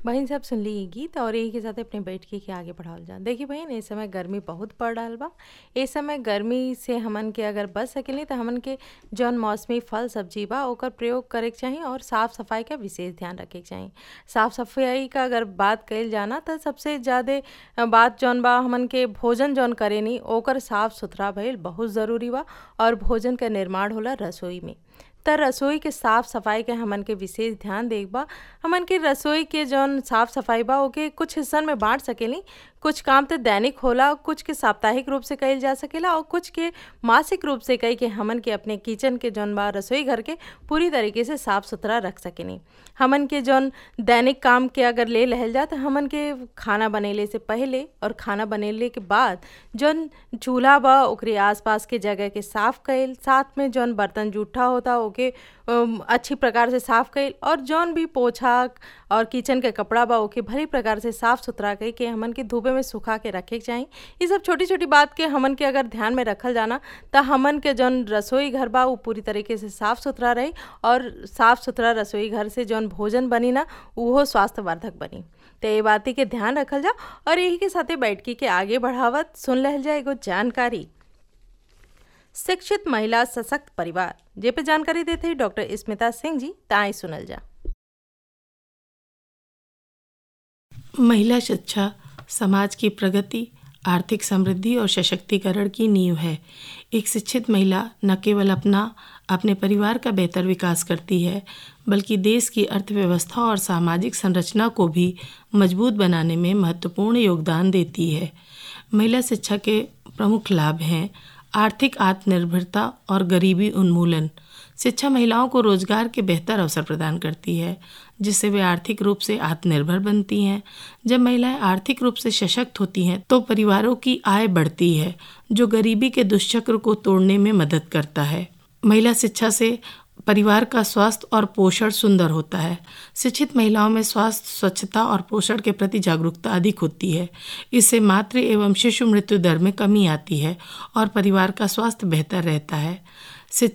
बहिन सब सुन ली ई गीत और यही के साथ अपने बैठकी के आगे बढ़ावल जा। देखी बहिन, ए समय गर्मी बहुत पड़ रहल बा। ए समय गर्मी से हमन के अगर बच सकेली तो हमन के जौन मौसमी फल सब्जी बा ओकर प्रयोग करे के चाही और साफ सफाई का विशेष ध्यान रखे के चाही। साफ सफाई का अगर बात कइल जाना तो सबसे ज़्यादा बात जौन बा हमन के भोजन जौन करेनी ओकर साफ सुथरा भइल बहुत ज़रूरी बा। और भोजन का निर्माण होला रसोई में, त रसोई के साफ सफाई के हमन के विशेष ध्यान देख बा। हमन के रसोई के जौन साफ सफाई बा ओके कुछ हिस्सन में बांट सकेली। कुछ काम तो दैनिक होला, कुछ के साप्ताहिक रूप से कइल जा सकेला और कुछ के मासिक रूप से कई के हमन के अपने किचन के जौन बा रसोई घर के पूरी तरीके से साफ सुथरा रख सकेनी। हमन के जौन दैनिक काम के अगर ले लहल जा तो हमन के खाना बनेले से पहले और खाना बनेले के बाद जौन चूल्हा बा ओकरे आसपास के जगह के साफ कइल, साथ में जौन बर्तन जूठा होता ओके अच्छी प्रकार से साफ कइल और जौन भी पोछा और किचन के कपड़ा बा ओके भली प्रकार से साफ सुथरा कई के हमन के धूपे में सुखा के रखे के चाही। ये सब छोटी छोटी बात के हमन के अगर ध्यान में रखल जाना तो हमन के जौन रसोई घर बा वो पूरी तरीके से साफ सुथरा रही और साफ सुथरा रसोई घर से जौन भोजन बनी ना वो स्वास्थ्यवर्धक बनी। तो ये बाती के ध्यान रखल जा और यही के साथे बैठकी के आगे बढ़ावत सुन लहल जाए एगो जानकारी। शिक्षित महिला सशक्त परिवार जे पे जानकारी देते हैं डॉक्टर स्मिता सिंह जी, ताई सुनल जा। महिला शिक्षा समाज की प्रगति, आर्थिक समृद्धि और सशक्तिकरण की नींव है। एक शिक्षित महिला न केवल अपने परिवार का बेहतर विकास करती है बल्कि देश की अर्थव्यवस्था और सामाजिक संरचना को भी मजबूत बनाने में महत्वपूर्ण योगदान देती है। महिला शिक्षा के प्रमुख लाभ हैं आर्थिक आत्मनिर्भरता और गरीबी उन्मूलन। शिक्षा महिलाओं को रोजगार के बेहतर अवसर प्रदान करती है जिससे वे आर्थिक रूप से आत्मनिर्भर बनती हैं। जब महिलाएं आर्थिक रूप से सशक्त होती हैं तो परिवारों की आय बढ़ती है जो गरीबी के दुष्चक्र को तोड़ने में मदद करता है। महिला शिक्षा से परिवार का स्वास्थ्य और पोषण सुंदर होता है। शिक्षित महिलाओं में स्वास्थ्य, स्वच्छता और पोषण के प्रति जागरूकता अधिक होती है। इससे मातृ एवं शिशु मृत्यु दर में कमी आती है और परिवार का स्वास्थ्य बेहतर रहता है।